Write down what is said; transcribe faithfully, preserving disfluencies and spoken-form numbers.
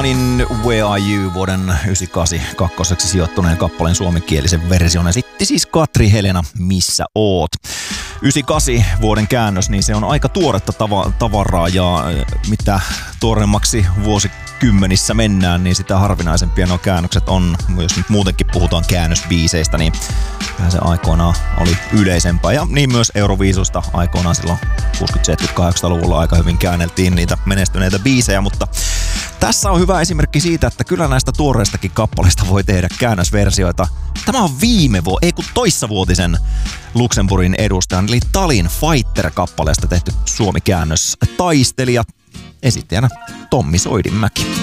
Woman Where Are You vuoden yhdeksänkymmentäkahdeksan kakkoseksi sijoittuneen kappaleen suomenkielisen version esitti siis Katri Helena Missä oot. yhdeksänkymmentäkahdeksan vuoden käännös, niin se on aika tuoretta tava- tavaraa ja mitä tuoremmaksi vuosikymmenissä mennään, niin sitä harvinaisempia nuo käännökset on. Jos nyt muutenkin puhutaan käännösbiiseistä, niin se aikoinaan oli yleisempää. Ja niin myös Euroviisusta aikoinaan silloin kuusikymmentä-, seitsemänkymmentä-, kahdeksankymmentäluvulla aika hyvin käänneltiin niitä menestyneitä biisejä, mutta tässä on hyvä esimerkki siitä, että kyllä näistä tuoreistakin kappaleista voi tehdä käännösversioita. Tämä on viime vuo, ei kun toissavuotisen Luxemburgin edustajan, eli Talin Fighter-kappaleesta tehty suomi-käännös. Taistelija, esittäjänä Tommi Soidinmäki.